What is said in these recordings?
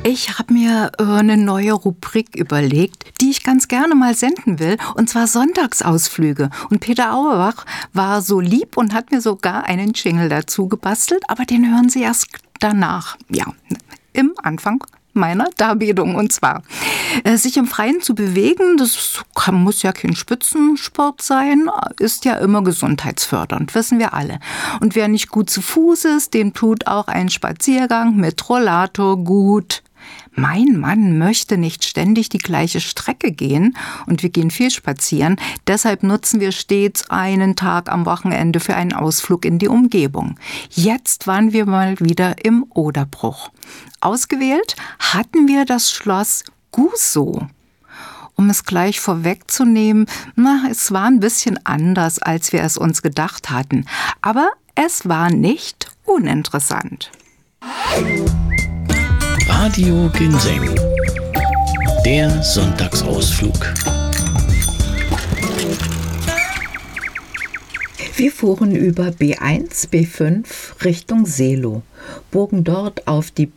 Ich habe mir eine neue Rubrik überlegt, die ich ganz gerne mal senden will, und zwar Sonntagsausflüge. Und Peter Auerbach war so lieb und hat mir sogar einen Jingle dazu gebastelt, aber den hören Sie erst danach, ja, im Anfang meiner Darbietung. Und zwar, sich im Freien zu bewegen, muss ja kein Spitzensport sein, ist ja immer gesundheitsfördernd, wissen wir alle. Und wer nicht gut zu Fuß ist, dem tut auch ein Spaziergang mit Rollator gut. Mein Mann möchte nicht ständig die gleiche Strecke gehen und wir gehen viel spazieren. Deshalb nutzen wir stets einen Tag am Wochenende für einen Ausflug in die Umgebung. Jetzt waren wir mal wieder im Oderbruch. Ausgewählt hatten wir das Schloss Gusow. Um es gleich vorwegzunehmen, es war ein bisschen anders, als wir es uns gedacht hatten. Aber es war nicht uninteressant. Radio Ginseng, der Sonntagsausflug. Wir fuhren über B1, B5 Richtung Seelow, bogen dort auf die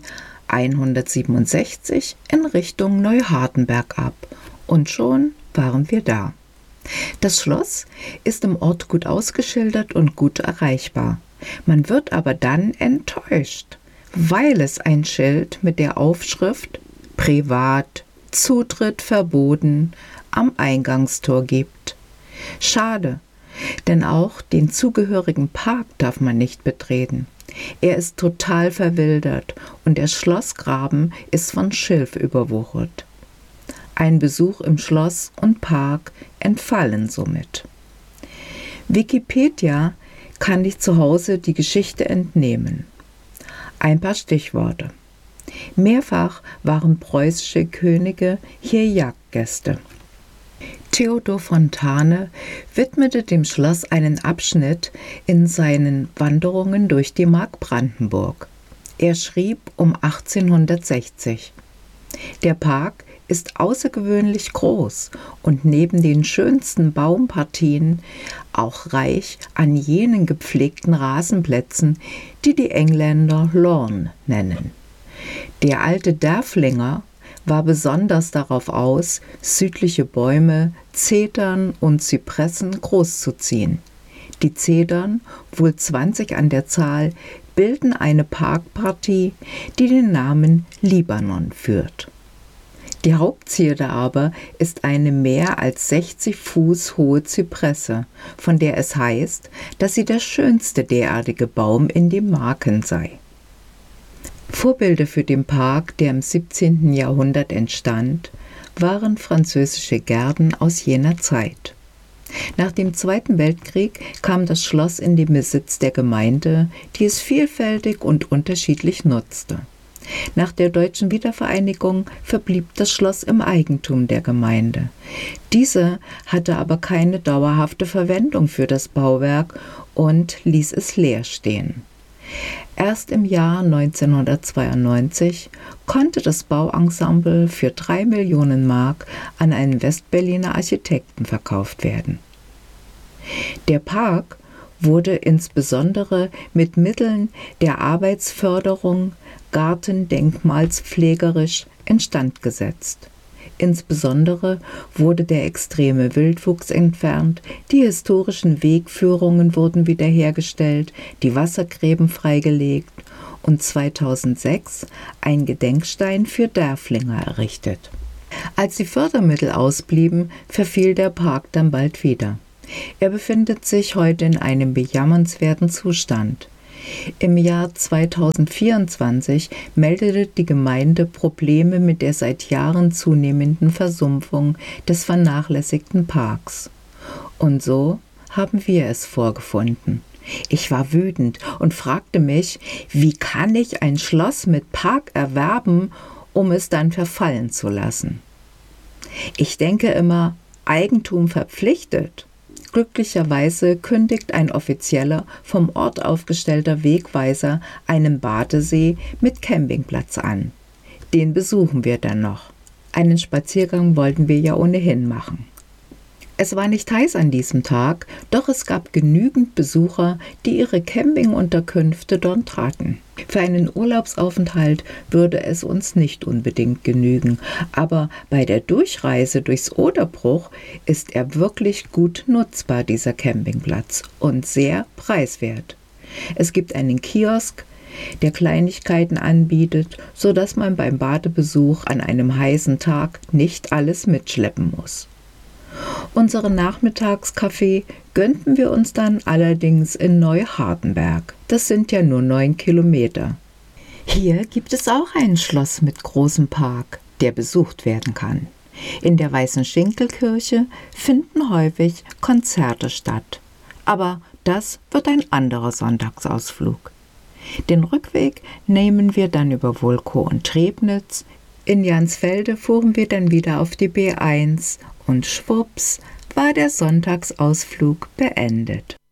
B167 in Richtung Neuhardenberg ab und schon waren wir da. Das Schloss ist im Ort gut ausgeschildert und gut erreichbar. Man wird aber dann enttäuscht, weil es ein Schild mit der Aufschrift Privat, Zutritt verboten am Eingangstor gibt. Schade, denn auch den zugehörigen Park darf man nicht betreten. Er ist total verwildert und der Schlossgraben ist von Schilf überwuchert. Ein Besuch im Schloss und Park entfallen somit. Wikipedia kann ich zu Hause die Geschichte entnehmen. Ein paar Stichworte. Mehrfach waren preußische Könige hier Jagdgäste. Theodor Fontane widmete dem Schloss einen Abschnitt in seinen Wanderungen durch die Mark Brandenburg. Er schrieb um 1860: Der Park ist außergewöhnlich groß und neben den schönsten Baumpartien auch reich an jenen gepflegten Rasenplätzen, die die Engländer Lawn nennen. Der alte Derfflinger war besonders darauf aus, südliche Bäume, Zedern und Zypressen großzuziehen. Die Zedern, wohl 20 an der Zahl, bilden eine Parkpartie, die den Namen Libanon führt. Die Hauptzierde aber ist eine mehr als 60 Fuß hohe Zypresse, von der es heißt, dass sie der schönste derartige Baum in den Marken sei. Vorbilder für den Park, der im 17. Jahrhundert entstand, waren französische Gärten aus jener Zeit. Nach dem Zweiten Weltkrieg kam das Schloss in den Besitz der Gemeinde, die es vielfältig und unterschiedlich nutzte. Nach der deutschen Wiedervereinigung verblieb das Schloss im Eigentum der Gemeinde. Diese hatte aber keine dauerhafte Verwendung für das Bauwerk und ließ es leer stehen. Erst im Jahr 1992 konnte das Bauensemble für 3 Millionen Mark an einen Westberliner Architekten verkauft werden. Der Park wurde insbesondere mit Mitteln der Arbeitsförderung gartendenkmalspflegerisch instand gesetzt. Insbesondere wurde der extreme Wildwuchs entfernt, die historischen Wegführungen wurden wiederhergestellt, die Wassergräben freigelegt und 2006 ein Gedenkstein für Derfflinger errichtet. Als die Fördermittel ausblieben, verfiel der Park dann bald wieder. Er befindet sich heute in einem bejammernswerten Zustand. Im Jahr 2024 meldete die Gemeinde Probleme mit der seit Jahren zunehmenden Versumpfung des vernachlässigten Parks. Und so haben wir es vorgefunden. Ich war wütend und fragte mich, wie kann ich ein Schloss mit Park erwerben, um es dann verfallen zu lassen? Ich denke immer, Eigentum verpflichtet. Glücklicherweise kündigt ein offizieller, vom Ort aufgestellter Wegweiser einen Badesee mit Campingplatz an. Den besuchen wir dann noch. Einen Spaziergang wollten wir ja ohnehin machen. Es war nicht heiß an diesem Tag, doch es gab genügend Besucher, die ihre Campingunterkünfte dort traten. Für einen Urlaubsaufenthalt würde es uns nicht unbedingt genügen, aber bei der Durchreise durchs Oderbruch ist er wirklich gut nutzbar, dieser Campingplatz, und sehr preiswert. Es gibt einen Kiosk, der Kleinigkeiten anbietet, sodass man beim Badebesuch an einem heißen Tag nicht alles mitschleppen muss. Unseren Nachmittagskaffee gönnten wir uns dann allerdings in Neuhardenberg. Das sind ja nur 9 Kilometer. Hier gibt es auch ein Schloss mit großem Park, der besucht werden kann. In der Weißen Schinkelkirche finden häufig Konzerte statt. Aber das wird ein anderer Sonntagsausflug. Den Rückweg nehmen wir dann über Wulkow und Trebnitz. In Jansfelde fuhren wir dann wieder auf die B1 und schwupps war der Sonntagsausflug beendet.